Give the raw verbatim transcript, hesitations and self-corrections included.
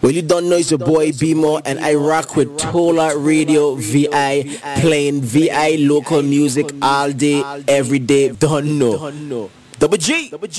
Well, you don't know, it's your boy B-Mo, and I rock with Tola Radio V I, playing V I local music all day, every day. Don't know. Double G.